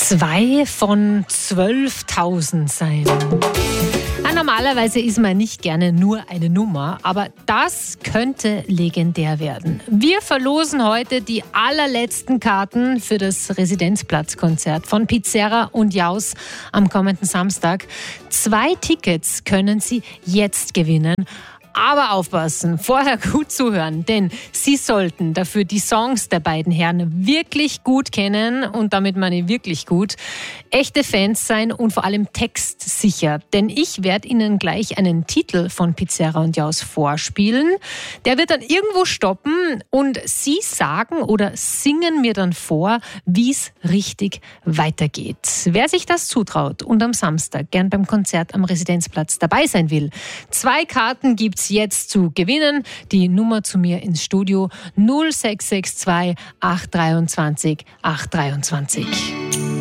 2 von 12.000 sein. Normalerweise ist man nicht gerne nur eine Nummer, aber das könnte legendär werden. Wir verlosen heute die allerletzten Karten für das Residenzplatzkonzert von Pizzerra und Jaus am kommenden Samstag. 2 Tickets können Sie jetzt gewinnen. Aber aufpassen, vorher gut zuhören, denn Sie sollten dafür die Songs der beiden Herren wirklich gut kennen und damit meine ich wirklich gut, echte Fans sein und vor allem textsicher. Denn ich werde Ihnen gleich einen Titel von Pizzerra und Jaus vorspielen. Der wird dann irgendwo stoppen und Sie sagen oder singen mir dann vor, wie es richtig weitergeht. Wer sich das zutraut und am Samstag gern beim Konzert am Residenzplatz dabei sein will, 2 Karten gibt's jetzt zu gewinnen. Die Nummer zu mir ins Studio 0662 823 823.